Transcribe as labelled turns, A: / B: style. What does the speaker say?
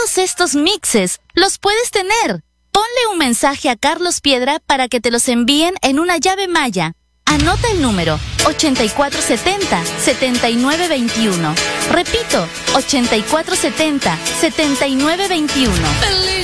A: Todos estos mixes los puedes tener. Ponle un mensaje a Carlos Piedra para que te los envíen en una llave Maya. Anota el número 8470-7921. Repito, 8470-7921.